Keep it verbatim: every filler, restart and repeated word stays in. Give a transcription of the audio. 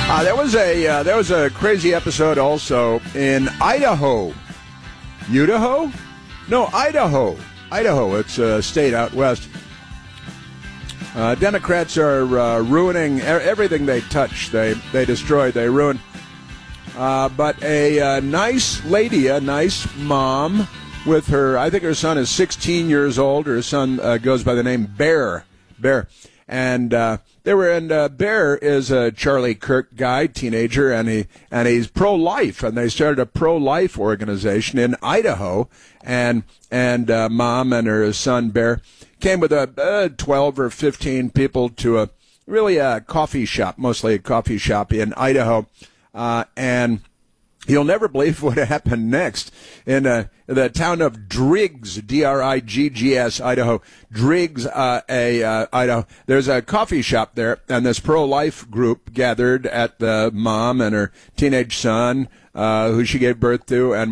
Uh, there was a uh, there was a crazy episode also in Idaho. Idaho? No, Idaho. Idaho. It's a state out west. Uh, Democrats are uh, ruining everything they touch. They they destroy. They ruin. Uh, but a uh, nice lady, a nice mom with her, I think her son is sixteen years old. Her son uh, goes by the name Bear. Bear. And uh, they were in, uh, Bear is a Charlie Kirk guy, teenager, and he and he's pro-life. And they started a pro-life organization in Idaho. And and uh, mom and her son Bear came with a uh, twelve or fifteen people to a really a coffee shop, mostly a coffee shop in Idaho. Uh, and you'll never believe what happened next in uh, the town of Driggs, D R I G G S, Idaho. Driggs, uh, a uh, Idaho. There's a coffee shop there, and this pro-life group gathered at the mom and her teenage son, uh, who she gave birth to, and